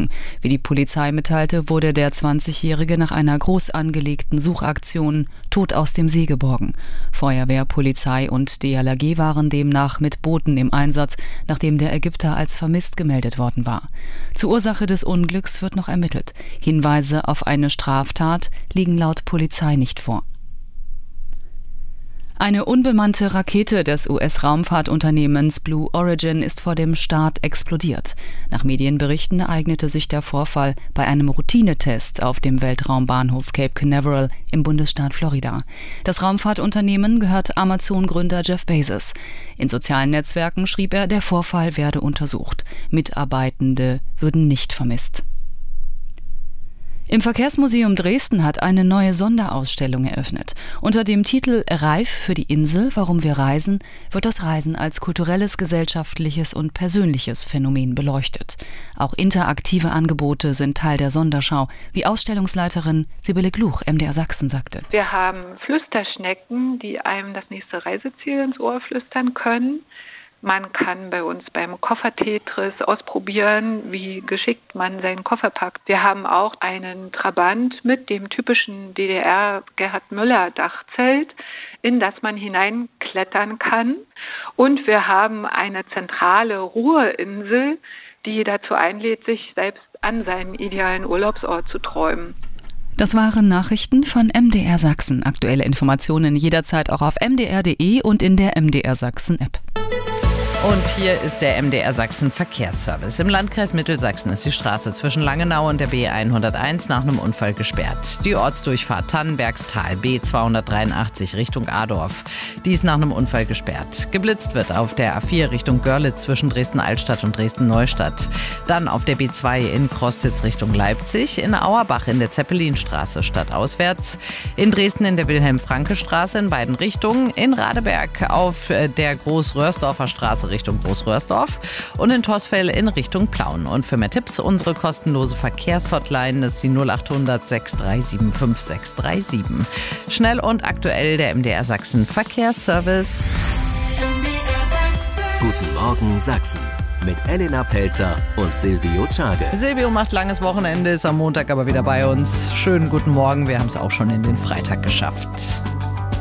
geborgen. Wie die Polizei mitteilte, wurde der 20-Jährige nach einer groß angelegten Suchaktion tot aus dem See geborgen. Feuerwehr, Polizei und DLRG waren demnach mit Booten im Einsatz, nachdem der Ägypter als vermisst gemeldet worden war. Zur Ursache des Unglücks wird noch ermittelt. Hinweise auf eine Straftat liegen laut Polizei nicht vor. Eine unbemannte Rakete des US-Raumfahrtunternehmens Blue Origin ist vor dem Start explodiert. Nach Medienberichten ereignete sich der Vorfall bei einem Routinetest auf dem Weltraumbahnhof Cape Canaveral im Bundesstaat Florida. Das Raumfahrtunternehmen gehört Amazon-Gründer Jeff Bezos. In sozialen Netzwerken schrieb er, der Vorfall werde untersucht. Mitarbeitende würden nicht vermisst. Im Verkehrsmuseum Dresden hat eine neue Sonderausstellung eröffnet. Unter dem Titel »Reif für die Insel – Warum wir reisen« wird das Reisen als kulturelles, gesellschaftliches und persönliches Phänomen beleuchtet. Auch interaktive Angebote sind Teil der Sonderschau, wie Ausstellungsleiterin Sibylle Gluch, MDR Sachsen, sagte. Wir haben Flüsterschnecken, die einem das nächste Reiseziel ins Ohr flüstern können. Man kann bei uns beim Koffer-Tetris ausprobieren, wie geschickt man seinen Koffer packt. Wir haben auch einen Trabant mit dem typischen DDR-Gerhard-Müller-Dachzelt, in das man hineinklettern kann. Und wir haben eine zentrale Ruheinsel, die dazu einlädt, sich selbst an seinem idealen Urlaubsort zu träumen. Das waren Nachrichten von MDR Sachsen. Aktuelle Informationen jederzeit auch auf mdr.de und in der MDR Sachsen-App. Und hier ist der MDR Sachsen Verkehrsservice. Im Landkreis Mittelsachsen ist die Straße zwischen Langenau und der B101 nach einem Unfall gesperrt. Die Ortsdurchfahrt Tannenbergstal B283 Richtung Adorf. Die ist nach einem Unfall gesperrt. Geblitzt wird auf der A4 Richtung Görlitz zwischen Dresden-Altstadt und Dresden-Neustadt. Dann auf der B2 in Krostitz Richtung Leipzig. In Auerbach in der Zeppelinstraße stadtauswärts. In Dresden in der Wilhelm-Franke-Straße in beiden Richtungen. In Radeberg auf der Großröhrsdorfer Straße Richtung Großröhrsdorf und in Tosfeld in Richtung Plauen. Und für mehr Tipps unsere kostenlose Verkehrshotline, das ist die 0800 637 5637. Schnell und aktuell der MDR Sachsen Verkehrsservice. Guten Morgen Sachsen mit Elena Pelzer und Silvio Tschade. Silvio macht langes Wochenende, ist am Montag aber wieder bei uns. Schönen guten Morgen, wir haben es auch schon in den Freitag geschafft.